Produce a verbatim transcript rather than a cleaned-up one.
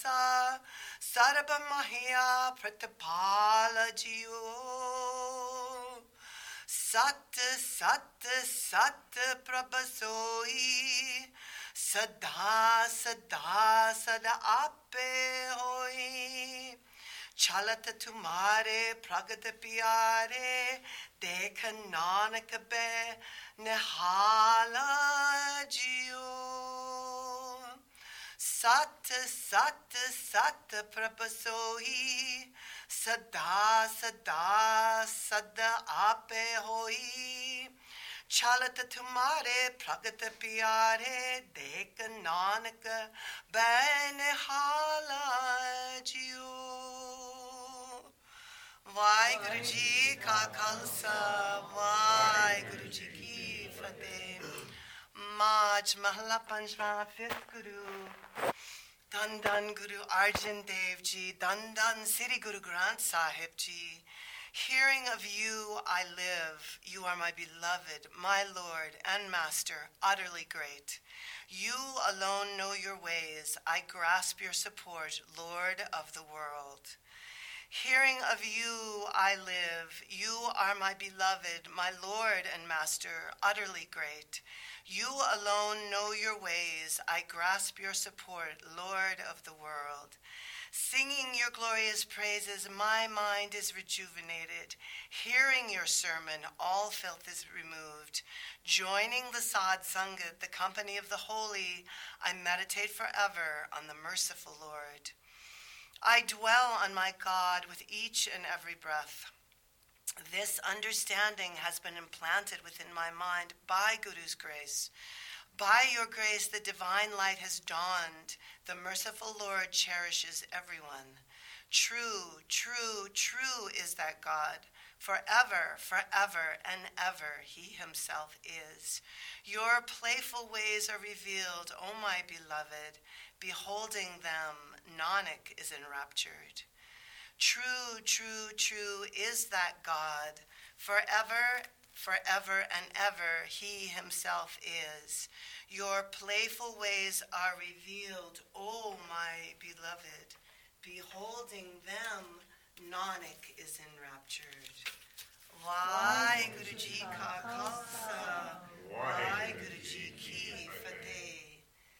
Sa Sarabamahya Pratapala Jiyo Sat Sat Sat Prabhasoi Sada Sada Sada Ape Hoi Chalat Tumare Pragata Pyare Dekha Nanak Be Nehala Jiyo Sat Sat Sat Prabhasoi Sada Sada Sada Ape Hoi Chalata Tumare Pragata Pyare Dekha Nanak Benehala Jiyo Vaheguru Ji Ka Khalsa Vaheguru Ji Ki Fateh Maj Mahla Panchma Fifth Guru Dhan Dhan Guru Arjan Dev Ji, Dhan Dhan Siri Guru Granth Sahib Ji. Hearing of you I live. You are my beloved, my Lord and Master, utterly great. You alone know your ways. I grasp your support, Lord of the world. Hearing of you I live. You are my beloved, my Lord and Master, utterly great. You alone know your ways. I grasp your support, Lord of the world. Singing your glorious praises, my mind is rejuvenated. Hearing your sermon, all filth is removed. Joining the Sad Sangat, the company of the holy, I meditate forever on the merciful Lord. I dwell on my God with each and every breath. This understanding has been implanted within my mind by Guru's grace. By your grace, the divine light has dawned. The merciful Lord cherishes everyone. True, true, true is that God. Forever, forever, and ever he himself is. Your playful ways are revealed, O my beloved. Beholding them, Nanak is enraptured. True, true, true is that God. Forever, forever, and ever he himself is. Your playful ways are revealed, O my beloved. Beholding them, Nanak is enraptured. Vaheguru Ji Ka Khalsa, Vaheguru Ji Ki Fateh.